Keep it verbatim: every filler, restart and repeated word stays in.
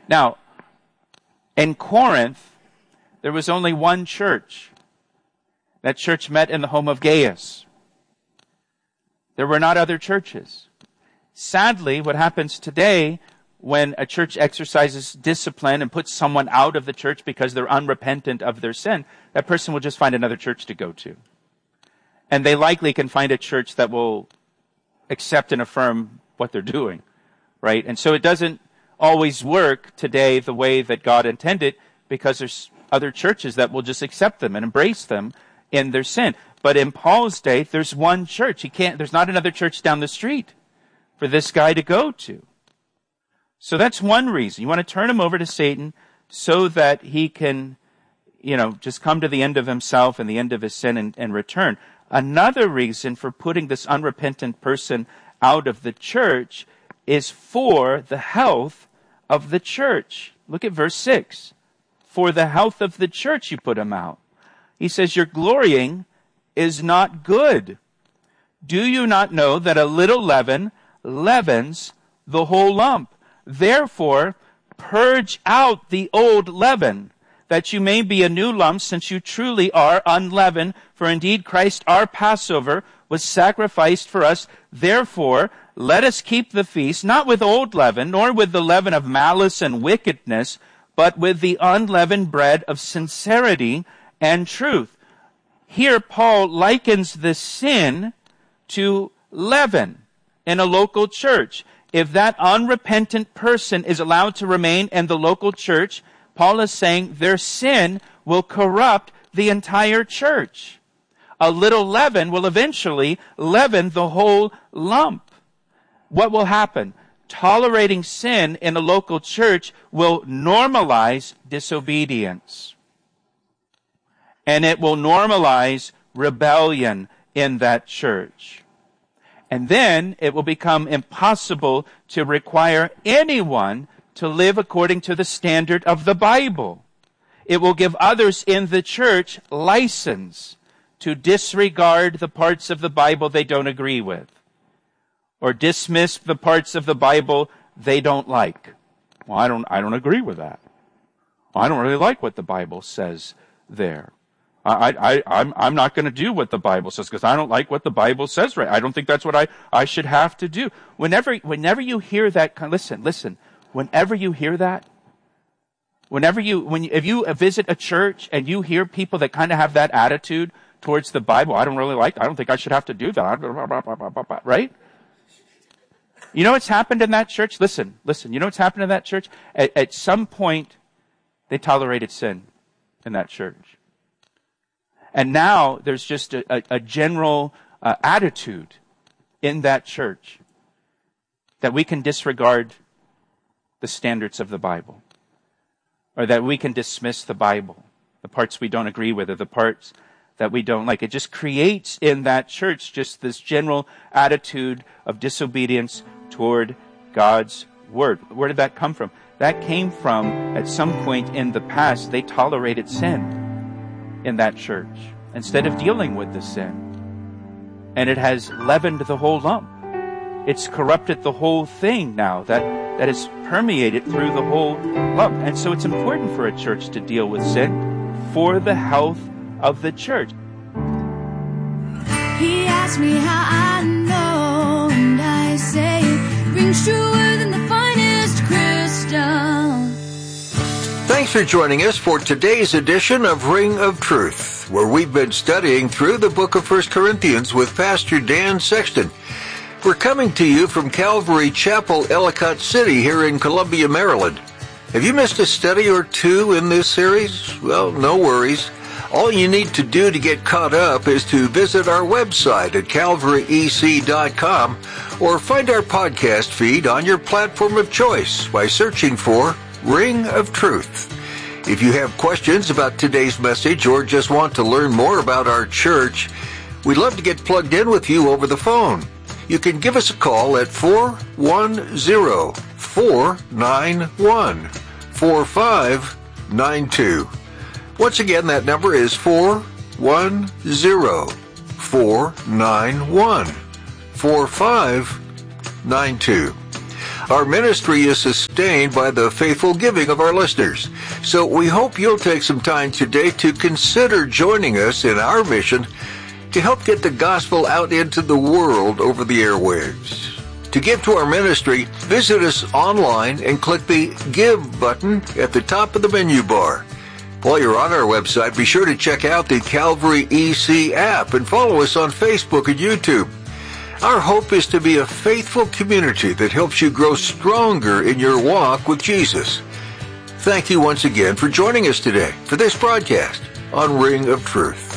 Now, in Corinth, there was only one church. That church met in the home of Gaius. There were not other churches. Sadly, what happens today when a church exercises discipline and puts someone out of the church because they're unrepentant of their sin, that person will just find another church to go to. And they likely can find a church that will accept and affirm what they're doing, right? And so it doesn't always work today the way that God intended, because there's other churches that will just accept them and embrace them in their sin. But in Paul's day, there's one church. He can't, there's not another church down the street for this guy to go to. So that's one reason. You want to turn him over to Satan so that he can, you know, just come to the end of himself and the end of his sin and, and return. Another reason for putting this unrepentant person out of the church is for the health of the church. Look at verse six. For the health of the church you put him out. He says, your glorying is not good. Do you not know that a little leaven leavens the whole lump? Therefore, purge out the old leaven, that you may be a new lump, since you truly are unleavened. For indeed Christ our Passover was sacrificed for us. Therefore, let us keep the feast, not with old leaven, nor with the leaven of malice and wickedness, but with the unleavened bread of sincerity and truth. Here Paul likens the sin to leaven in a local church. If that unrepentant person is allowed to remain in the local church, Paul is saying their sin will corrupt the entire church. A little leaven will eventually leaven the whole lump. What will happen? Tolerating sin in a local church will normalize disobedience. And it will normalize rebellion in that church. And then it will become impossible to require anyone to live according to the standard of the Bible. It will give others in the church license to disregard the parts of the Bible they don't agree with, or dismiss the parts of the Bible they don't like. Well, I don't, I don't agree with that. I don't really like what the Bible says there. I, I, I'm, I'm not going to do what the Bible says because I don't like what the Bible says, right? I don't think that's what I, I should have to do. Whenever, whenever you hear that, listen, listen, whenever you hear that, whenever you, when you, if you visit a church and you hear people that kind of have that attitude towards the Bible, I don't really like that. I don't think I should have to do that, right? You know what's happened in that church? Listen, listen, you know what's happened in that church? At, at some point, they tolerated sin in that church. And now there's just a, a, a general uh, attitude in that church that we can disregard the standards of the Bible, or that we can dismiss the Bible, the parts we don't agree with, or the parts that we don't like. It just creates in that church just this general attitude of disobedience toward God's word. Where did that come from? That came from, at some point in the past, they tolerated sin in that church instead of dealing with the sin. And it has leavened the whole lump. It's corrupted the whole thing now that, that is permeated through the whole lump. And so it's important for a church to deal with sin for the health of the church. He asked me how I know, and I say it rings truer than the finest crystal. Thanks for joining us for today's edition of Ring of Truth, where we've been studying through the book of First Corinthians with Pastor Dan Sexton. We're coming to you from Calvary Chapel, Ellicott City, here in Columbia, Maryland. Have you missed a study or two in this series? Well, no worries. All you need to do to get caught up is to visit our website at calvary e c dot com or find our podcast feed on your platform of choice by searching for Ring of Truth. If you have questions about today's message or just want to learn more about our church, we'd love to get plugged in with you over the phone. You can give us a call at four one zero, four nine one, four five nine two. Once again, that number is four one zero, four nine one, four five nine two. Our ministry is sustained by the faithful giving of our listeners. So we hope you'll take some time today to consider joining us in our mission to help get the gospel out into the world over the airwaves. To give to our ministry, visit us online and click the Give button at the top of the menu bar. While you're on our website, be sure to check out the Calvary E C app and follow us on Facebook and YouTube. Our hope is to be a faithful community that helps you grow stronger in your walk with Jesus. Thank you once again for joining us today for this broadcast on Ring of Truth.